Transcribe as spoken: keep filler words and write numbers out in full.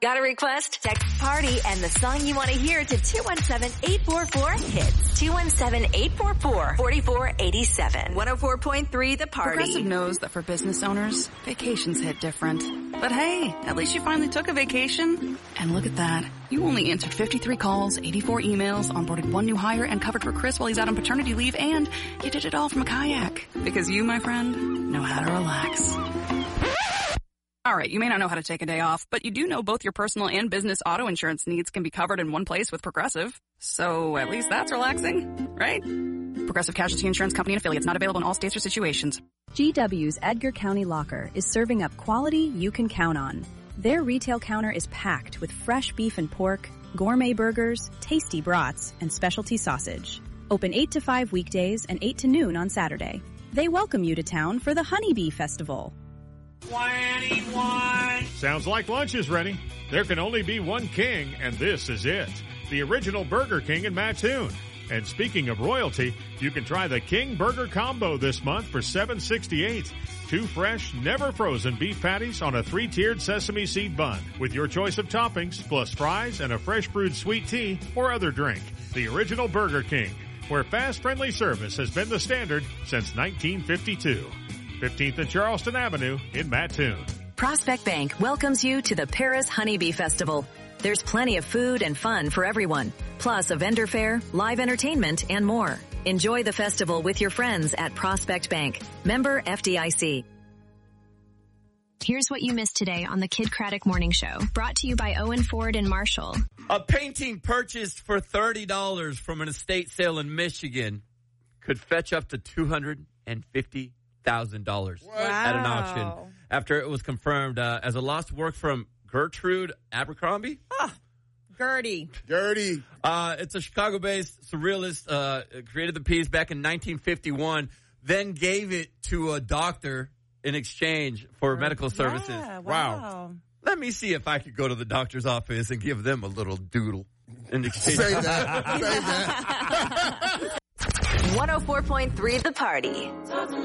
Got a request? Text PARTY and the song you want to hear to two one seven, eight four four, HITS. two one seven, eight four four, four four eight seven. one oh four point three The Party. Progressive knows that for business owners, vacations hit different. But hey, at least you finally took a vacation. And look at that. You only answered fifty-three calls, eighty-four emails, onboarded one new hire, and covered for Chris while he's out on paternity leave, and you did it all from a kayak. Because you, my friend, know how to relax. All right, you may not know how to take a day off, but you do know both your personal and business auto insurance needs can be covered in one place with Progressive. So at least that's relaxing, right? Progressive Casualty Insurance Company and affiliates, not available in all states or situations. G W's Edgar County Locker is serving up quality you can count on. Their retail counter is packed with fresh beef and pork, gourmet burgers, tasty brats, and specialty sausage. Open eight to five weekdays and eight to noon on Saturday. They welcome you to town for the Honeybee Festival. twenty-one Sounds like lunch is ready. There can only be one king, and this is it. The original Burger King in Mattoon. And speaking of royalty, you can try the King Burger Combo this month for seven sixty-eight. Two fresh, never frozen beef patties on a three-tiered sesame seed bun with your choice of toppings, plus fries and a fresh brewed sweet tea or other drink. The original Burger King, where fast, friendly service has been the standard since nineteen fifty-two. fifteenth and Charleston Avenue in Mattoon. Prospect Bank welcomes you to the Paris Honeybee Festival. There's plenty of food and fun for everyone, plus a vendor fair, live entertainment, and more. Enjoy the festival with your friends at Prospect Bank. Member F D I C. Here's what you missed today on the Kid Craddock Morning Show. Brought to you by Owen Ford and Marshall. A painting purchased for thirty dollars from an estate sale in Michigan could fetch up to two hundred fifty thousand dollars Wow. at an auction after it was confirmed uh, as a lost work from Gertrude Abercrombie. Oh, Gertie. Gertie. Uh, it's a Chicago-based surrealist, uh, created the piece back in nineteen fifty-one, then gave it to a doctor in exchange for medical services. Yeah, wow. wow. Let me see if I could go to the doctor's office and give them a little doodle in exchange. Say that. Say that. one oh four point three The Party.